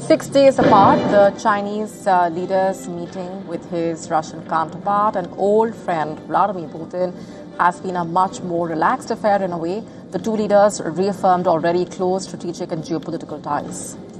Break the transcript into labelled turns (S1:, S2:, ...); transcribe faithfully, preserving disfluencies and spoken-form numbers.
S1: Six days apart, the Chinese uh, leader's meeting with his Russian counterpart and old friend Vladimir Putin has been a much more relaxed affair in a way. The two leaders reaffirmed already close strategic and geopolitical ties.